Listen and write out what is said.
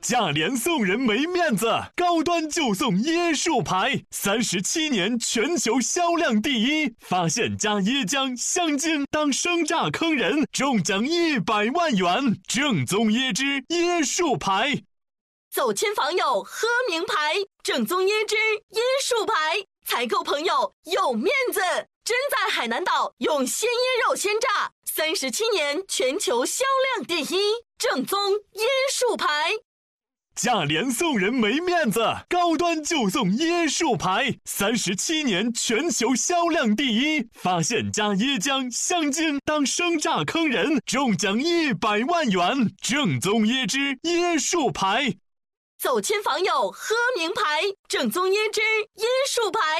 价廉送人没面子，高端就送椰树牌，37年全球销量第一。发现加椰浆、香精当生榨坑人，中奖100万元。正宗椰汁椰树牌， 走亲访友喝名牌，正宗椰汁椰树牌，采购朋友有面子。真在海南岛用鲜椰肉鲜榨，37年全球销量第一，正宗椰树牌。 价廉送人没面子，高端就送椰树牌，37年全球销量第一。发现加椰浆、香精当生榨坑人，中奖100万元。正宗椰汁椰树牌， 走亲访友喝名牌，正宗椰汁椰树牌。